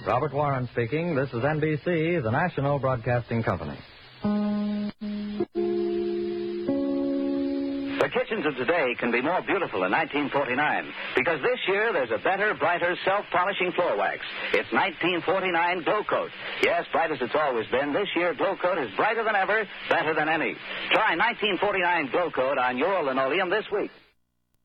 Robert Warren speaking. This is NBC, the national broadcasting company. The kitchens of today can be more beautiful in 1949 because this year there's a better, brighter, self-polishing floor wax. It's 1949 Glow Coat. Yes, bright as it's always been, this year Glow Coat is brighter than ever, better than any. Try 1949 Glow Coat on your linoleum this week.